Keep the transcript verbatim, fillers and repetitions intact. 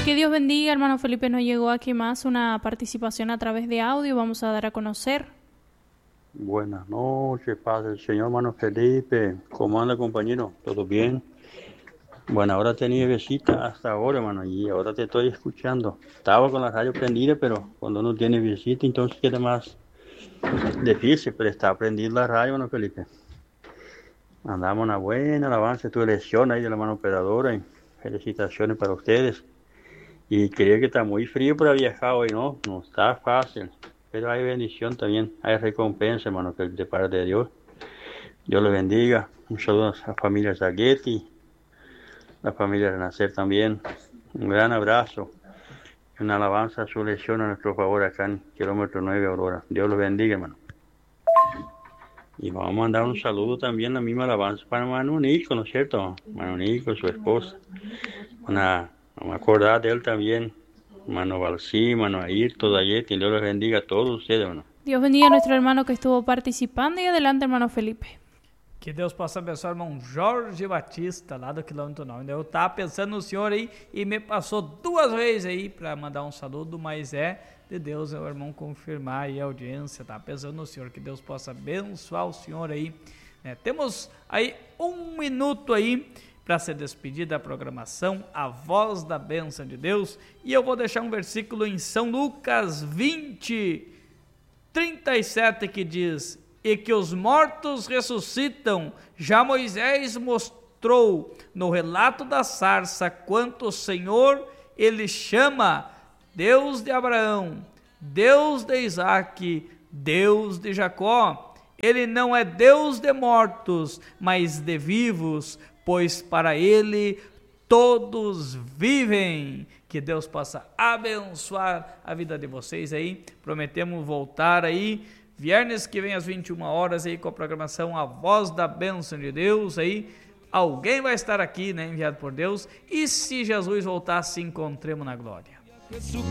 Que Dios bendiga, hermano Felipe. Nos llegó aquí más una participación a través de audio. Vamos a dar a conocer. Buenas noches, Padre del Señor, hermano Felipe. ¿Cómo anda, compañero? ¿Todo bien? Bueno, ahora tenía visita hasta ahora, hermano, y ahora te estoy escuchando. Estaba con la radio prendida, pero cuando uno tiene visita, entonces queda más difícil, pero está prendida la radio, hermano Felipe. Mandamos una buena alabanza, tu elección ahí de la mano operadora, y felicitaciones para ustedes. Y creo que está muy frío para viajar hoy, ¿no? No está fácil, pero hay bendición también, hay recompensa, hermano, que de parte de Dios. Dios le bendiga. Un saludo a la familia Zaguetti, la familia Renacer también. Un gran abrazo. Una alabanza a su elección a nuestro favor acá en kilómetro nueve Aurora. Dios los bendiga, hermano. Y vamos a mandar un saludo también, la misma alabanza para Manu Nico, ¿no es cierto? Manu Nico, su esposa. Una, vamos a acordar de él también. Mano Balsí, Mano Ayrton, Zaguetti. Dios los bendiga a todos ustedes, hermano. Dios bendiga a nuestro hermano que estuvo participando. Y adelante, hermano Felipe. Que Deus possa abençoar o irmão Jorge Batista, lá do quilômetro nove. Eu estava pensando no senhor aí e me passou duas vezes aí para mandar um saludo, mas é de Deus, é o irmão confirmar aí a audiência. Estava pensando no senhor, que Deus possa abençoar o senhor aí. É, temos aí um minuto aí para se despedir da programação A Voz da Bênção de Deus. E eu vou deixar um versículo em São Lucas vinte, trinta e sete que diz: e que os mortos ressuscitam. Já Moisés mostrou no relato da sarça quanto o Senhor, ele chama Deus de Abraão, Deus de Isaque, Deus de Jacó. Ele não é Deus de mortos, mas de vivos, pois para ele todos vivem. Que Deus possa abençoar a vida de vocês aí. Prometemos voltar aí viernes que vem às vinte e uma horas aí com a programação A Voz da Bênção de Deus aí. Alguém vai estar aqui, né, enviado por Deus. E se Jesus voltar, se encontremos na glória.